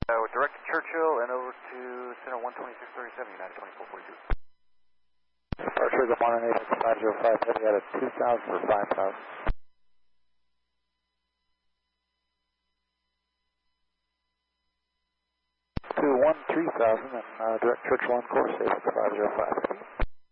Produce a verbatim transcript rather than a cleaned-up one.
Uh, direct to Churchill and over to Center one twenty-six thirty-seven, United twenty-four forty-two. Departure, good morning, A five zero five, heavy out of two thousand for five thousand. two one three thousand and uh, direct Churchill on course, A five zero five.